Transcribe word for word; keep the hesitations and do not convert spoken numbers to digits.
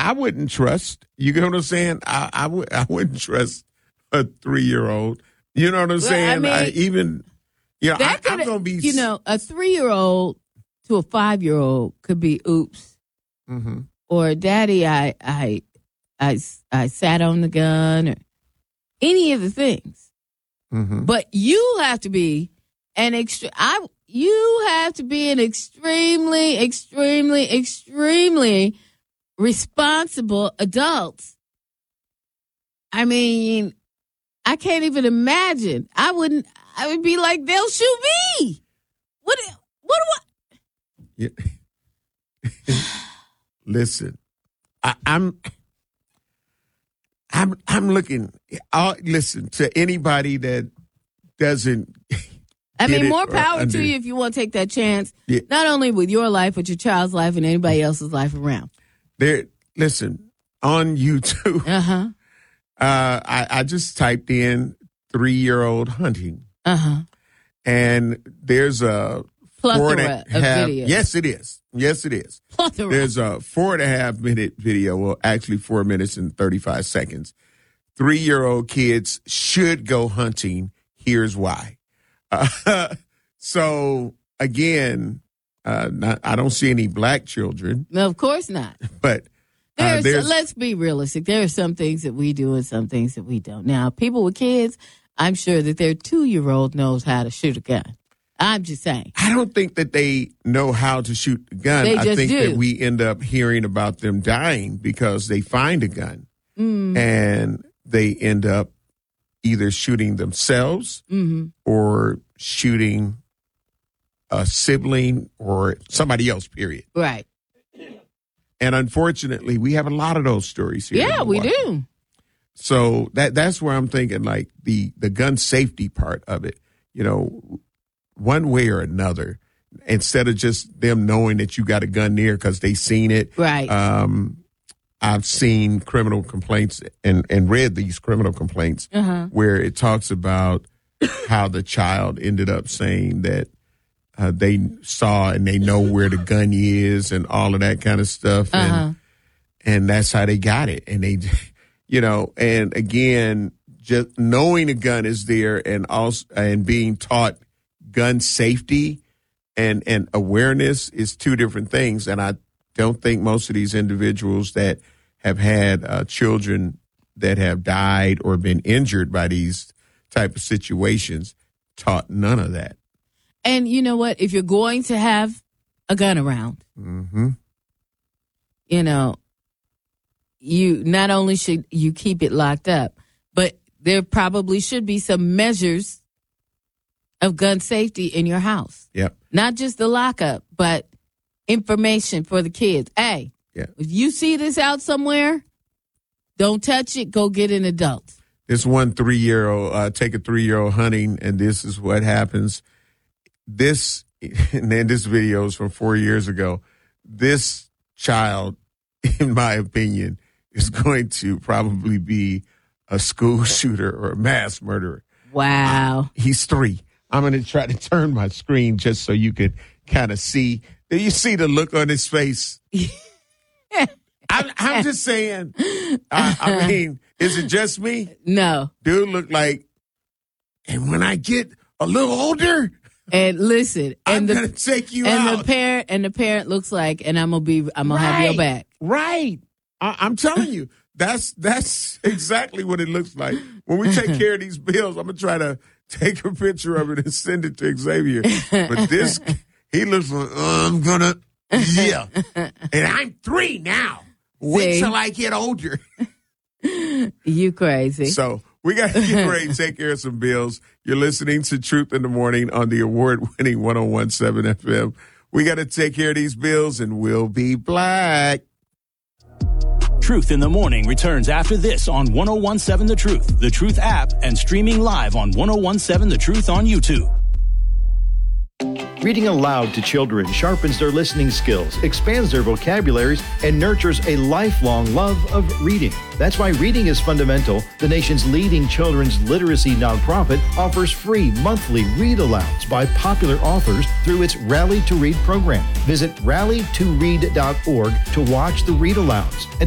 I wouldn't trust. You get what I'm saying? I, I, w- I wouldn't trust a three-year-old. You know what I'm Well, saying? I mean, I even, you know, I, that I'm could, going to be. you know, a three-year-old to a five-year-old could be oops. Mm-hmm. Or daddy, I, I, I, I sat on the gun, or any of the things. Mm-hmm. But you have to be an extra. I you have to be an extremely, extremely, extremely responsible adult. I mean, I can't even imagine. I wouldn't. I would be like, they'll shoot me. What? What do I? Yeah. Listen, I, I'm. I'm I'm looking. I'll, listen to anybody that doesn't. I mean, it more power under, to you if you want to take that chance. Yeah. Not only with your life, but your child's life and anybody else's life around. There. Listen, on YouTube, Uh-huh. uh, I, I just typed in three-year-old hunting, Uh-huh. and there's a four and Plethora a of half. videos. Yes, it is. Yes, it is. Plethora. There's a four and a half minute video. Well, actually, four minutes and thirty-five seconds. Three-year-old kids should go hunting. Here's why. Uh, so again, uh, not, I don't see any black children, No, of course not. but uh, There's, there's let's be realistic. There are some things that we do and some things that we don't. Now, people with kids, I'm sure that their two-year-old knows how to shoot a gun. I'm just saying. I don't think that they know how to shoot the gun. They I just think do. that we end up hearing about them dying because they find a gun Mm. and they end up either shooting themselves Mm-hmm. or shooting a sibling or somebody else, period. Right. And unfortunately, we have a lot of those stories here. Yeah, in we Milwaukee. do. So that that's where I'm thinking, like the the gun safety part of it, you know, one way or another, instead of just them knowing that you got a gun near because they seen it. Right. Um, I've seen criminal complaints and, and read these criminal complaints Uh-huh. where it talks about how the child ended up saying that uh, they saw and they know where the gun is and all of that kind of stuff. And, Uh-huh. and that's how they got it. And they, you know, and again, just knowing a gun is there and also, and being taught gun safety and, and awareness is two different things. And I don't think most of these individuals that have had uh, children that have died or been injured by these type of situations taught none of that. And you know what? If you're going to have a gun around, Mm-hmm. you know, you not only should you keep it locked up, but there probably should be some measures of gun safety in your house. Yep. Not just the lockup, but information for the kids. Hey, Yeah. if you see this out somewhere, don't touch it. Go get an adult. This one three-year-old, uh, take a three-year-old hunting, and this is what happens. This, and then this video is from four years ago. This child, in my opinion, is going to probably be a school shooter or a mass murderer. Wow. Uh, he's three. I'm going to try to turn my screen just so you could kind of see. Do you see the look on his face? I'm, I'm just saying. I, I mean, is it just me? No. Dude look like, and when I get a little older, And listen, I'm and the gonna take you and out. the parent and the parent looks like, and I'm gonna be, I'm gonna have your Right. back. Right. I, I'm telling you, that's that's exactly what it looks like. When we take care of these bills, I'm gonna try to take a picture of it and send it to Xavier. But this, he looks like, oh, I'm gonna, yeah. And I'm three now. Wait See? till I get older. You crazy? So we got to get ready to take care of some bills. You're listening to Truth in the Morning on the award-winning one oh one point seven F M. We got to take care of these bills, and we'll be black. Truth in the Morning returns after this on one oh one point seven The Truth, The Truth app, and streaming live on one oh one point seven The Truth on YouTube. Reading aloud to children sharpens their listening skills, expands their vocabularies, and nurtures a lifelong love of reading. That's why Reading is Fundamental, the nation's leading children's literacy nonprofit, offers free monthly read-alouds by popular authors through its Rally to Read program. Visit rally to read dot org to watch the read-alouds and